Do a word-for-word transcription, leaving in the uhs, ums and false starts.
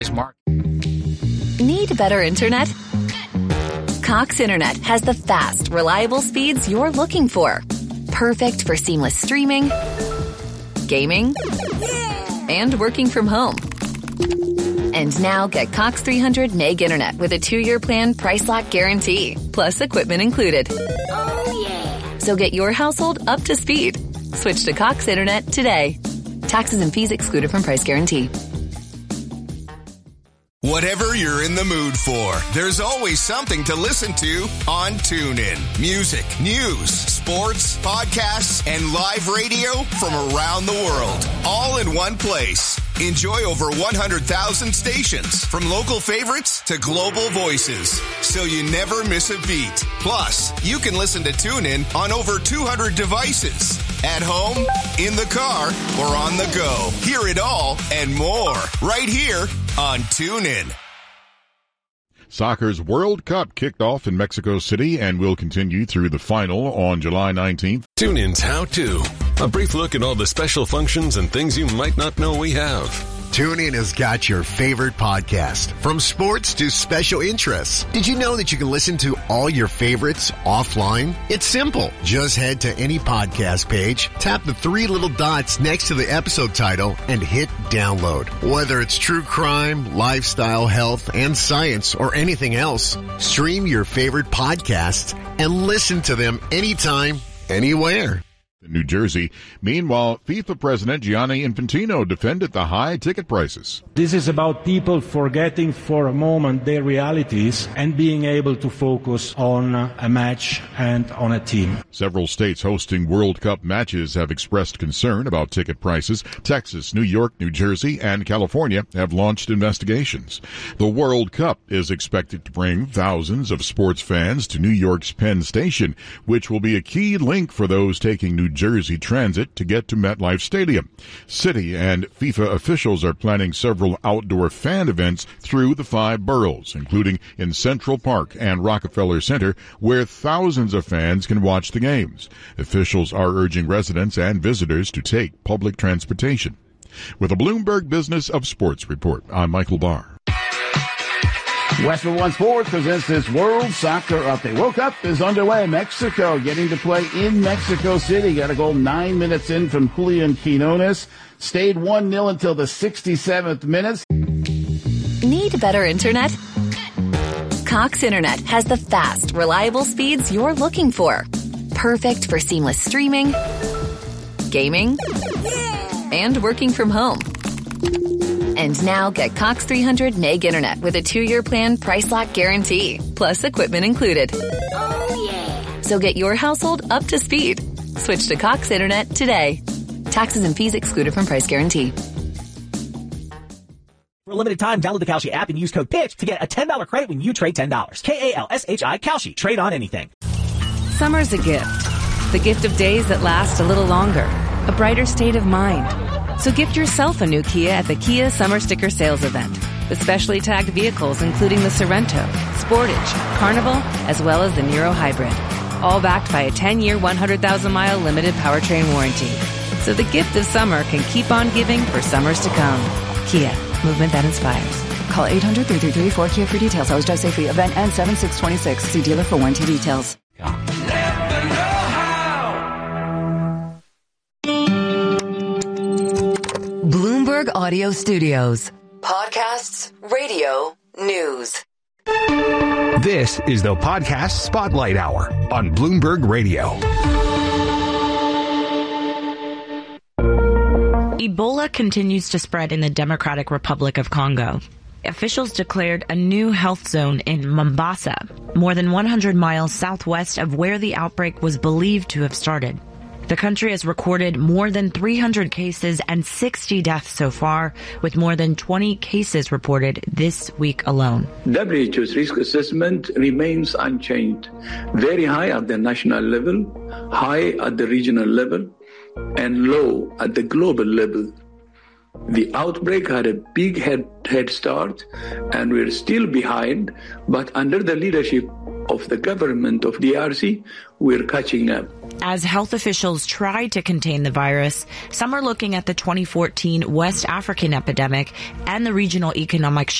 Mark. Need better internet? Cox Internet has the fast, reliable speeds you're looking for. Perfect for seamless streaming, gaming, and working from home. And now get Cox three hundred meg internet with a two-year plan price lock guarantee, plus equipment included. Oh, yeah. So get your household up to speed. Switch to Cox Internet today. Taxes and fees excluded from price guarantee. Whatever you're in the mood for, there's always something to listen to on TuneIn. Music, news, sports, podcasts, and live radio from around the world, all in one place. Enjoy over one hundred thousand stations, from local favorites to global voices, so you never miss a beat. Plus, you can listen to TuneIn on over two hundred devices. At home, in the car, or on the go. Hear it all and more right here on TuneIn. Soccer's World Cup kicked off in Mexico City and will continue through the final on July nineteenth. TuneIn's How To. A brief look at all the special functions and things you might not know we have. TuneIn has got your favorite podcast, from sports to special interests. Did you know that you can listen to all your favorites offline? It's simple. Just head to any podcast page, tap the three little dots next to the episode title, and hit download. Whether it's true crime, lifestyle, health, and science, or anything else, stream your favorite podcasts and listen to them anytime, anywhere. In New Jersey. Meanwhile, FIFA President Gianni Infantino defended the high ticket prices. This is about people forgetting for a moment their realities and being able to focus on a match and on a team. Several states hosting World Cup matches have expressed concern about ticket prices. Texas, New York, New Jersey, and California have launched investigations. The World Cup is expected to bring thousands of sports fans to New York's Penn Station, which will be a key link for those taking New Jersey Transit to get to MetLife Stadium. City and FIFA officials are planning several outdoor fan events through the five boroughs, including in Central Park and Rockefeller Center, where thousands of fans can watch the games. Officials are urging residents and visitors to take public transportation. With a Bloomberg Business of Sports report, I'm Michael Barr. Westwood One Sports presents this World Soccer Update. World Cup is underway. Mexico getting to play in Mexico City. Got a goal nine minutes in from Julian Quinones. Stayed one nil until the sixty-seventh minute. Need better internet? Cox Internet has the fast, reliable speeds you're looking for. Perfect for seamless streaming, gaming, and working from home. And now get Cox three hundred meg internet with a two-year plan price lock guarantee, plus equipment included. Oh, yeah. So get your household up to speed. Switch to Cox Internet today. Taxes and fees excluded from price guarantee. For a limited time, download the Kalshi app and use code PITCH to get a ten dollars credit when you trade ten dollars. K A L S H I, Kalshi. Trade on anything. Summer's a gift. The gift of days that last a little longer. A brighter state of mind. So gift yourself a new Kia at the Kia Summer Sticker Sales Event. With specially tagged vehicles including the Sorento, Sportage, Carnival, as well as the Niro Hybrid. All backed by a ten-year, one hundred thousand mile limited powertrain warranty. So the gift of summer can keep on giving for summers to come. Kia, movement that inspires. Call eight hundred, three three three, four Kia for details. Always drive safely. Event ends seven six twenty-six. See dealer for warranty details. Bloomberg Audio Studios. Podcasts, radio, news. This is the Podcast Spotlight Hour on Bloomberg Radio. Ebola continues to spread in the Democratic Republic of Congo. Officials declared a new health zone in Mombasa, more than one hundred miles southwest of where the outbreak was believed to have started. The country has recorded more than three hundred cases and sixty deaths so far, with more than twenty cases reported this week alone. W H O's risk assessment remains unchanged. Very high at the national level, high at the regional level, and low at the global level. The outbreak had a big head, head start, and we're still behind, but under the leadership of the government of D R C, we're catching up. As health officials try to contain the virus, some are looking at the twenty fourteen West African epidemic and the regional economic